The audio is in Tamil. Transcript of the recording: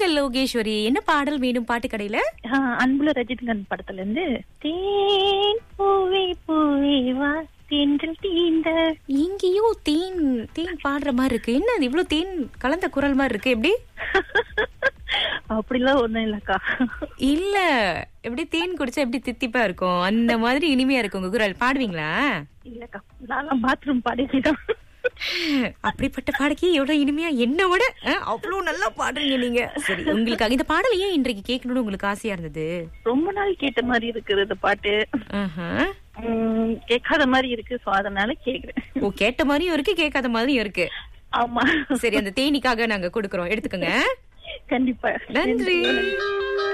சொல்லுங்க லோகேஸ்வரி, என்ன பாடல் வேணும் பாட்டு கடையில? அன்புல ரஜினிகாந்த் படத்துல இருந்து தேன் பூவே பூவே வா தென்றல் தீண்ட. இங்கேயோ தேன் தேன் பாடுற மாதிரி இருக்கு. என்ன இது இவ்வளவு தேன் கலந்த குரல் மாதிரி இருக்கு? எப்படி? அப்படிலாம் ஒண்ணும் இல்லக்கா. இல்ல, எப்படி தேன் குடிச்சா எப்படி தித்திப்பா இருக்கும் அந்த மாதிரி இனிமையா இருக்கு உங்க குரல். பாடுவீங்களா? இல்லக்கா, நான் பாத்ரூம் பாடிதான். அப்படிப்பட்ட பாடக்கி எவ்வளவு இனிமையா, என்ன விட அவ்வளவு நல்லா பாடுறீங்க நீங்க. சரி, உங்களுக்கு இந்த பாடல் ஏன் இன்றைக்கு கேட்கணும்னு உங்களுக்கு ஆசையா இருந்தது? ரொம்ப நாள் கேட்ட மாதிரி இருக்குது இந்த பாட்டு. கேட்காத மாதிரி இருக்கு, சோ அதனால கேக்குறேன். ஓ, கேட்ட மாதிரியும் இருக்கு, கேட்காத மாதிரியும் இருக்கு. ஆமா. சரி, அந்த தேனிக்காக நாங்க கொடுக்கறோம், எடுத்துக்கோங்க. கண்டிப்பா. நன்றி.